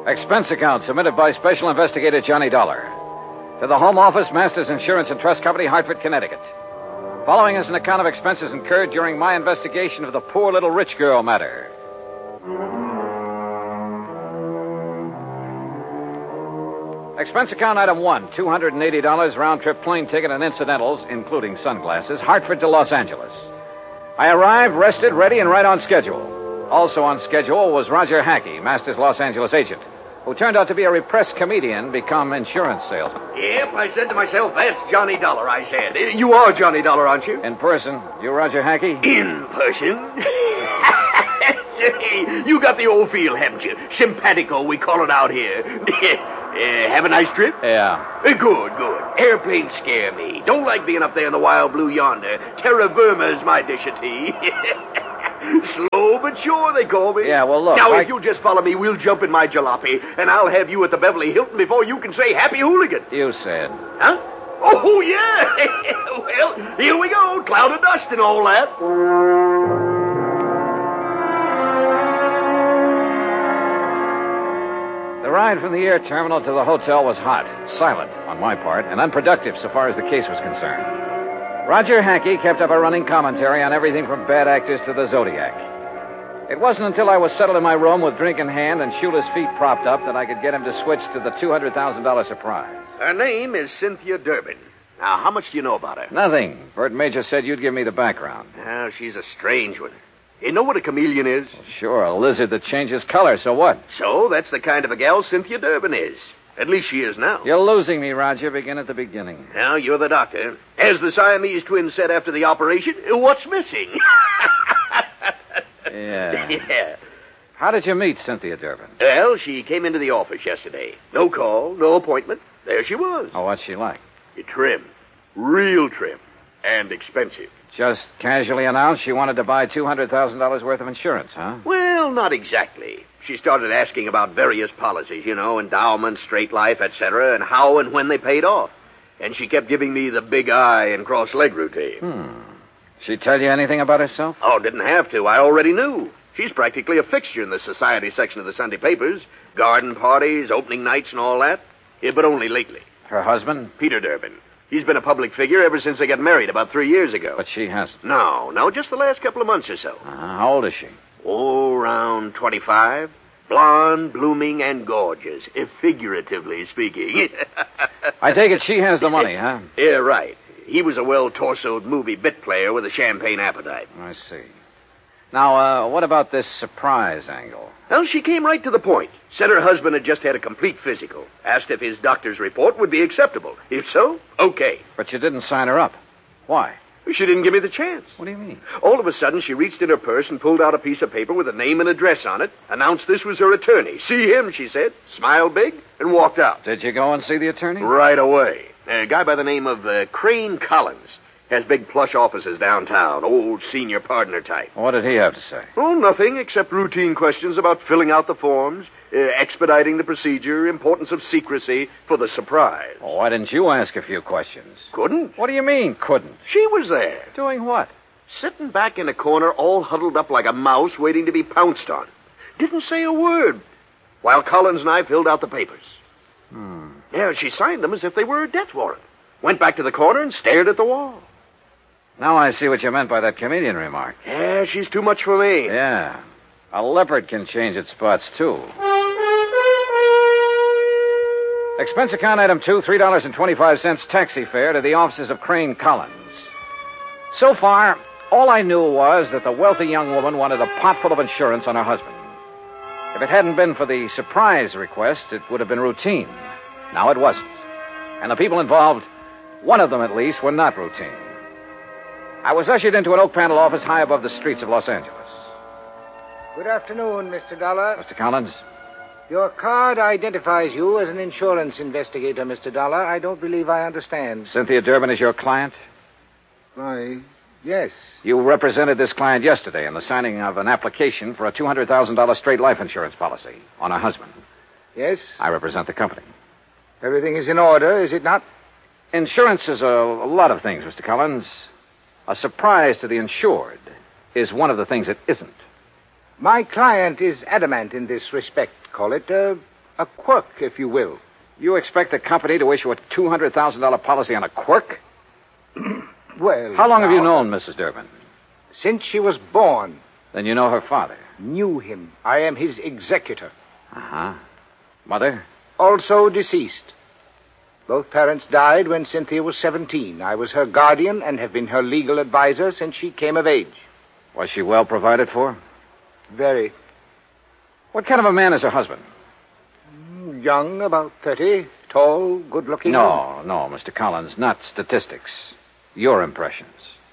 Expense account submitted by Special Investigator Johnny Dollar. To the Home Office, Masters Insurance and Trust Company, Hartford, Connecticut. Following is an account of expenses incurred during my investigation of the poor little rich girl matter. Expense account item 1, $280 round-trip plane ticket and incidentals, including sunglasses, Hartford to Los Angeles. I arrived, rested, ready, and right on schedule. Also on schedule was Roger Hackey, Masters Los Angeles agent, who turned out to be a repressed comedian become insurance salesman. Yep, I said to myself, that's Johnny Dollar, I said. You are Johnny Dollar, aren't you? In person, you Roger Hackey? In person? Say, you got the old feel, haven't you? Simpatico, we call it out here. Have a nice trip? Yeah. Good. Airplanes scare me. Don't like being up there in the wild blue yonder. Terra firma is my dish of tea. Slow but sure, they call me. Yeah, well, look. Now, if you'll just follow me, we'll jump in my jalopy, and I'll have you at the Beverly Hilton before you can say happy hooligan. You said. Huh? Oh, yeah. Well, here we go. Cloud of dust and all that. The ride from the air terminal to the hotel was hot, silent on my part, and unproductive so far as the case was concerned. Roger Hackey kept up a running commentary on everything from bad actors to the Zodiac. It wasn't until I was settled in my room with drink in hand and shoeless feet propped up that I could get him to switch to the $200,000 surprise. Her name is Cynthia Durbin. Now, how much do you know about her? Nothing. Bert Major said you'd give me the background. Now, she's a strange one. You know what a chameleon is? Well, sure, a lizard that changes color, so what? So, that's the kind of a gal Cynthia Durbin is. At least she is now. You're losing me, Roger. Begin at the beginning. Now, you're the doctor. As the Siamese twins said after the operation, what's missing? Yeah. Yeah. How did you meet Cynthia Durbin? Well, she came into the office yesterday. No call, no appointment. There she was. Oh, what's she like? Trim. Real trim. And expensive. Just casually announced she wanted to buy $200,000 worth of insurance, huh? Well, not exactly. She started asking about various policies, endowment, straight life, etc., and how and when they paid off. And she kept giving me the big eye and cross-leg routine. She tell you anything about herself? Oh, didn't have to. I already knew. She's practically a fixture in the society section of the Sunday papers. Garden parties, opening nights, and all that. Yeah, but only lately. Her husband? Peter Durbin. He's been a public figure ever since they got married about 3 years ago. But she hasn't. No, just the last couple of months or so. How old is she? Oh, around 25. Blonde, blooming, and gorgeous, figuratively speaking. I take it she has the money, huh? Yeah, right. He was a well-torsoed movie bit player with a champagne appetite. I see. Now, what about this surprise angle? Well, she came right to the point. Said her husband had just had a complete physical. Asked if his doctor's report would be acceptable. If so, okay. But you didn't sign her up. Why? She didn't give me the chance. What do you mean? All of a sudden, she reached in her purse and pulled out a piece of paper with a name and address on it, announced this was her attorney. See him, she said, smiled big, and walked out. Did you go and see the attorney? Right away. A guy by the name of Crane Collins. Has big plush offices downtown, old senior partner type. What did he have to say? Oh, nothing except routine questions about filling out the forms, expediting the procedure, importance of secrecy for the surprise. Well, why didn't you ask a few questions? Couldn't? What do you mean, couldn't? She was there. Doing what? Sitting back in a corner, all huddled up like a mouse waiting to be pounced on. Didn't say a word. While Collins and I filled out the papers. Yeah, she signed them as if they were a death warrant. Went back to the corner and stared at the wall. Now I see what you meant by that comedian remark. Yeah, she's too much for me. Yeah. A leopard can change its spots, too. Expense account item 2, $3.25 taxi fare to the offices of Crane Collins. So far, all I knew was that the wealthy young woman wanted a pot full of insurance on her husband. If it hadn't been for the surprise request, it would have been routine. Now it wasn't. And the people involved, one of them at least, were not routine. I was ushered into an oak panel office high above the streets of Los Angeles. Good afternoon, Mr. Dollar. Mr. Collins? Your card identifies you as an insurance investigator, Mr. Dollar. I don't believe I understand. Cynthia Durbin is your client? Why, yes. You represented this client yesterday in the signing of an application for a $200,000 straight life insurance policy on her husband. Yes? I represent the company. Everything is in order, is it not? Insurance is a lot of things, Mr. Collins. A surprise to the insured is one of the things it isn't. My client is adamant in this respect, call it. A quirk, if you will. You expect the company to issue a $200,000 policy on a quirk? Well, How long have you now, known Mrs. Durbin? Since she was born. Then you know her father. Knew him. I am his executor. Uh-huh. Mother? Also deceased. Both parents died when Cynthia was 17. I was her guardian and have been her legal advisor since she came of age. Was she well provided for? Very. What kind of a man is her husband? Young, about 30. Tall, good-looking. No, Mr. Collins, not statistics. Your impressions.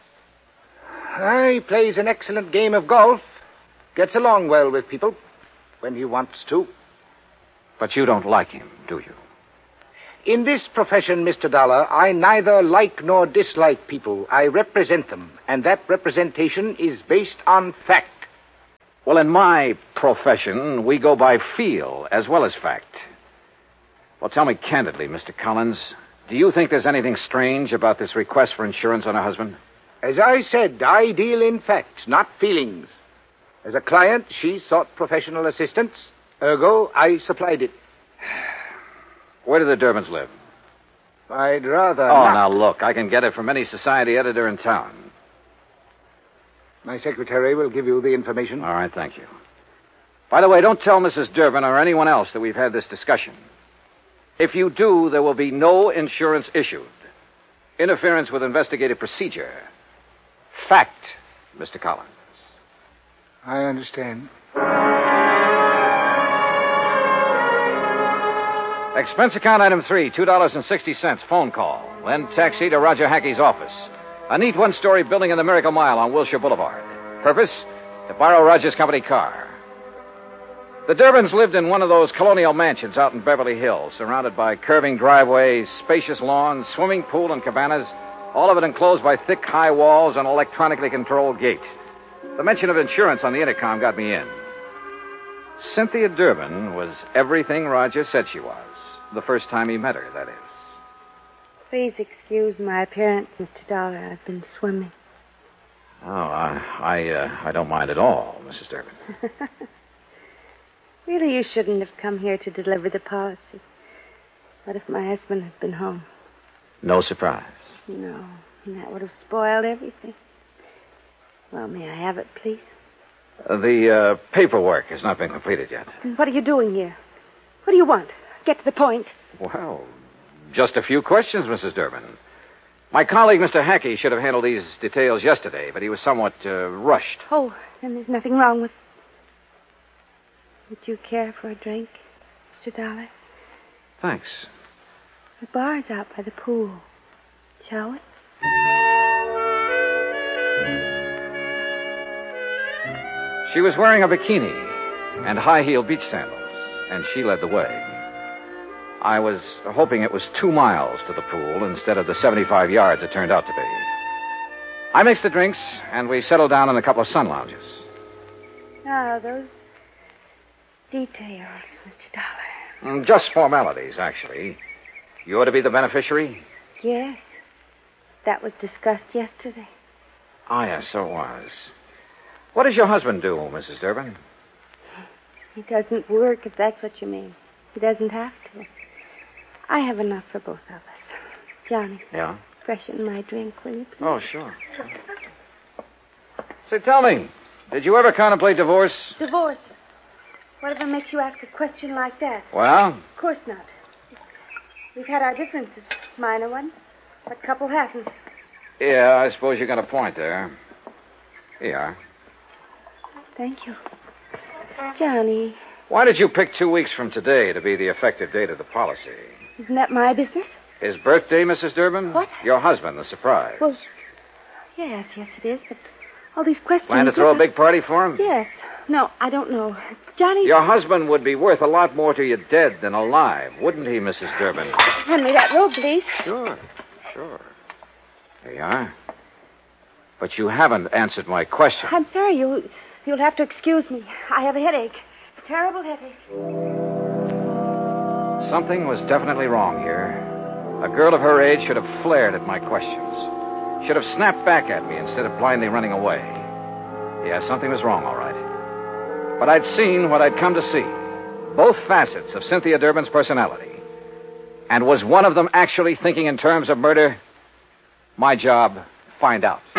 He plays an excellent game of golf. Gets along well with people. When he wants to. But you don't like him, do you? In this profession, Mr. Dollar, I neither like nor dislike people. I represent them, and that representation is based on fact. Well, in my profession, we go by feel as well as fact. Well, tell me candidly, Mr. Collins, do you think there's anything strange about this request for insurance on her husband? As I said, I deal in facts, not feelings. As a client, she sought professional assistance. Ergo, I supplied it. Where do the Durbins live? I'd rather Oh, not. now look, I can get it from any society editor in town. My secretary will give you the information. All right, thank you. By the way, don't tell Mrs. Durbin or anyone else that we've had this discussion. If you do, there will be no insurance issued. Interference with investigative procedure. Fact, Mr. Collins. I understand. Expense account item 3, $2.60, phone call. Then taxi to Roger Hackey's office. A neat one-story building in the Miracle Mile on Wilshire Boulevard. Purpose? To borrow Roger's company car. The Durbins lived in one of those colonial mansions out in Beverly Hills, surrounded by curving driveways, spacious lawns, swimming pool, and cabanas, all of it enclosed by thick, high walls and electronically controlled gates. The mention of insurance on the intercom got me in. Cynthia Durbin was everything Roger said she was. The first time he met her, that is. Please excuse my appearance, Mr. Dollar. I've been swimming. Oh, I don't mind at all, Mrs. Durbin. Really, you shouldn't have come here to deliver the policy. What if my husband had been home? No surprise. No, and that would have spoiled everything. Well, may I have it, please? The paperwork has not been completed yet. And what are you doing here? What do you want? Get to the point. Well, just a few questions, Mrs. Durbin. My colleague, Mr. Hackey, should have handled these details yesterday, but he was somewhat rushed. Oh, then there's nothing wrong with... Would you care for a drink, Mr. Dollar? Thanks. The bar's out by the pool. Shall we? She was wearing a bikini and high-heeled beach sandals, and she led the way. I was hoping it was 2 miles to the pool instead of the 75 yards it turned out to be. I mixed the drinks, and we settled down in a couple of sun lounges. Now, those details, Mr. Dollar. Just formalities, actually. You ought to be the beneficiary? Yes. That was discussed yesterday. Oh, yes, so it was. What does your husband do, Mrs. Durbin? He doesn't work, if that's what you mean. He doesn't have to. I have enough for both of us. Johnny. Yeah? Freshen my drink, will you, please? Oh, sure. Say, tell me, did you ever contemplate divorce? Divorce. Whatever makes you ask a question like that? Well? Of course not. We've had our differences, minor ones. What couple hasn't? Yeah, I suppose you got a point there. Here you are. Thank you. Johnny, Why did you pick 2 weeks from today to be the effective date of the policy? isn't that my business? His birthday, Mrs. Durbin? What? Your husband, the surprise. Well, yes, it is, but all these questions... Plan to throw a big party for him? Yes. No, I don't know. Johnny... Your husband would be worth a lot more to you dead than alive, wouldn't he, Mrs. Durbin? Hand me that robe, please. Sure. There you are. But you haven't answered my question. I'm sorry, you'll have to excuse me. I have a headache. A terrible headache. Something was definitely wrong here. A girl of her age should have flared at my questions. Should have snapped back at me instead of blindly running away. Yeah, something was wrong, all right. But I'd seen what I'd come to see. both facets of Cynthia Durbin's personality. And was one of them actually thinking in terms of murder? My job, find out.